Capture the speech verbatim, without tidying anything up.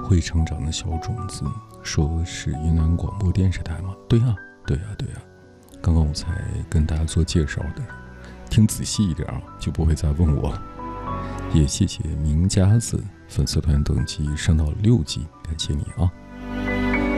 会成长的小种子，说是云南广播电视台吗？对呀，对呀，对呀。刚刚我才跟大家做介绍的，听仔细一点啊，就不会再问我。也谢谢名家子粉丝团等级升到六级，感谢你啊！